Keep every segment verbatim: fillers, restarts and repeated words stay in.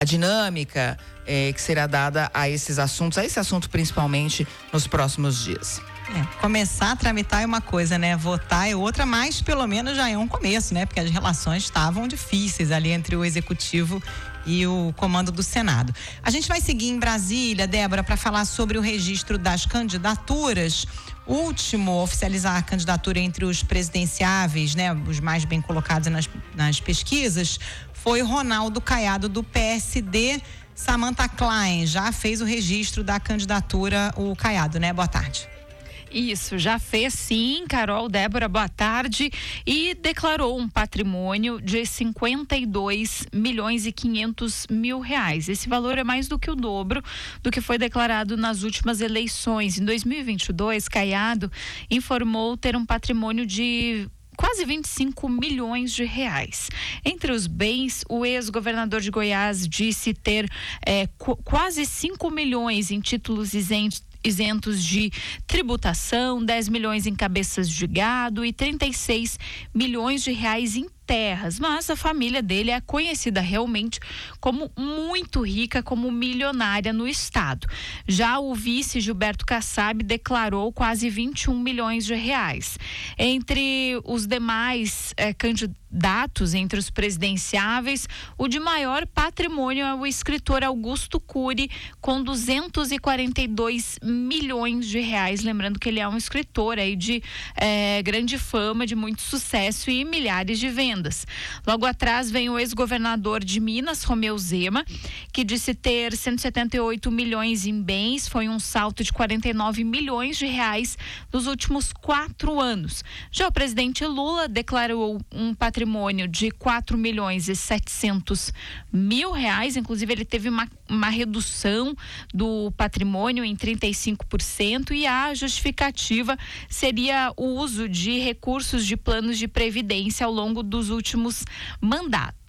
a dinâmica é, que será dada a esses assuntos, a esse assunto principalmente nos próximos dias. É, começar a tramitar é uma coisa, né? Votar é outra, mas pelo menos já é um começo, né? Porque as relações estavam difíceis ali entre o executivo e o comando do Senado. A gente vai seguir em Brasília, Débora, para falar sobre o registro das candidaturas. O último a oficializar a candidatura entre os presidenciáveis, né? Os mais bem colocados nas, nas pesquisas, foi Ronaldo Caiado, do P S D. Samantha Klein já fez o registro da candidatura, o Caiado, né? Boa tarde. Isso, já fez sim, Carol, Débora, boa tarde, e declarou um patrimônio de cinquenta e dois milhões e quinhentos mil reais. Esse valor é mais do que o dobro do que foi declarado nas últimas eleições. Em dois mil e vinte e dois, Caiado informou ter um patrimônio de quase vinte e cinco milhões de reais. Entre os bens, o ex-governador de Goiás disse ter é, qu- quase cinco milhões em títulos isentos isentos de tributação, dez milhões em cabeças de gado e trinta e seis milhões de reais em terras, mas a família dele é conhecida realmente como muito rica, como milionária no estado. Já o vice Gilberto Kassab declarou quase vinte e um milhões de reais. Entre os demais eh, candidatos, entre os presidenciáveis, o de maior patrimônio é o escritor Augusto Cury, com duzentos e quarenta e dois milhões de reais. Lembrando que ele é um escritor aí de eh, grande fama, de muito sucesso e milhares de vendas. Logo atrás vem o ex-governador de Minas, Romeu Zema, que disse ter cento e setenta e oito milhões em bens, foi um salto de quarenta e nove milhões de reais nos últimos quatro anos. Já o presidente Lula declarou um patrimônio de quatro milhões e setecentos mil reais, inclusive ele teve uma, uma redução do patrimônio em trinta e cinco por cento, e a justificativa seria o uso de recursos de planos de previdência ao longo dos últimos mandatos.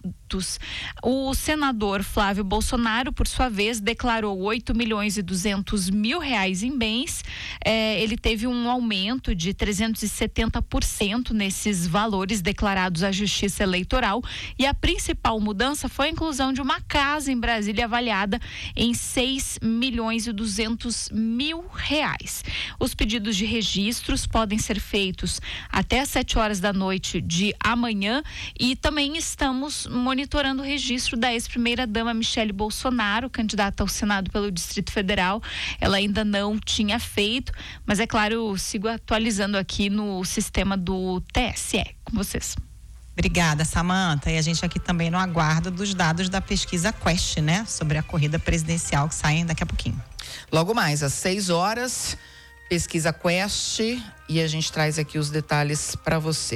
O senador Flávio Bolsonaro, por sua vez, declarou oito milhões e duzentos mil reais em bens. É, ele teve um aumento de trezentos e setenta por cento nesses valores declarados à Justiça Eleitoral, e a principal mudança foi a inclusão de uma casa em Brasília avaliada em seis milhões e duzentos mil reais. Os pedidos de registros podem ser feitos até às sete horas da noite de amanhã, e também estamos monitorando o registro da ex-primeira-dama Michele Bolsonaro, candidata ao Senado pelo Distrito Federal. Ela ainda não tinha feito, mas é claro, eu sigo atualizando aqui no sistema do T S E com vocês. Obrigada, Samantha. E a gente aqui também no aguardo dos dados da pesquisa Quest, né? Sobre a corrida presidencial, que saem daqui a pouquinho. Logo mais, às seis horas, pesquisa Quest, e a gente traz aqui os detalhes para você.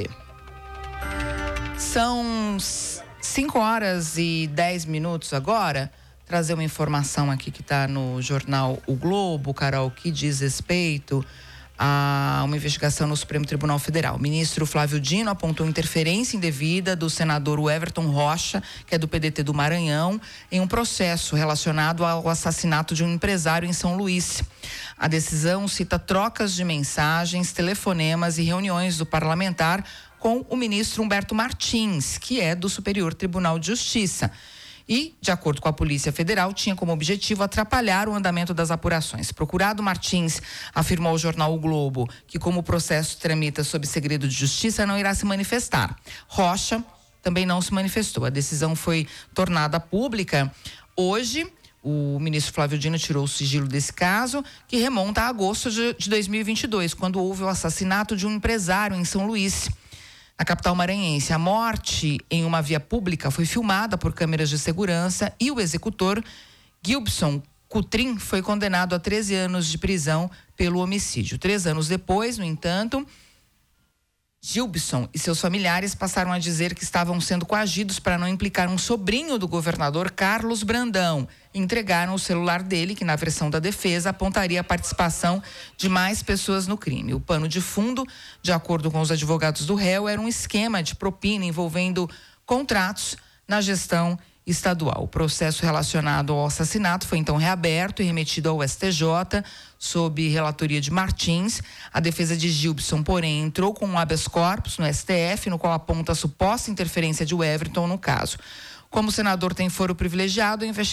São cinco horas e dez minutos agora. Trazer uma informação aqui que está no jornal O Globo, Carol, que diz respeito a uma investigação no Supremo Tribunal Federal. O ministro Flávio Dino apontou interferência indevida do senador Everton Rocha, que é do P D T do Maranhão, em um processo relacionado ao assassinato de um empresário em São Luís. A decisão cita trocas de mensagens, telefonemas e reuniões do parlamentar com o ministro Humberto Martins, que é do Superior Tribunal de Justiça. E, de acordo com a Polícia Federal, tinha como objetivo atrapalhar o andamento das apurações. Procurado, Martins afirmou ao jornal O Globo que, como o processo tramita sob segredo de justiça, não irá se manifestar. Rocha também não se manifestou. A decisão foi tornada pública hoje. O ministro Flávio Dino tirou o sigilo desse caso, que remonta a agosto de, de dois mil e vinte e dois, quando houve o assassinato de um empresário em São Luís, na capital maranhense. A morte em uma via pública foi filmada por câmeras de segurança e o executor, Gilbson Cutrim, foi condenado a treze anos de prisão pelo homicídio. Três anos depois, no entanto, Gilbson e seus familiares passaram a dizer que estavam sendo coagidos para não implicar um sobrinho do governador, Carlos Brandão. Entregaram o celular dele, que na versão da defesa apontaria a participação de mais pessoas no crime. O pano de fundo, de acordo com os advogados do réu, era um esquema de propina envolvendo contratos na gestão estadual. O processo relacionado ao assassinato foi então reaberto e remetido ao S T J, sob relatoria de Martins. A defesa de Gilbson, porém, entrou com um habeas corpus no S T F, no qual aponta a suposta interferência de Everton no caso. Como o senador tem foro privilegiado, a investigação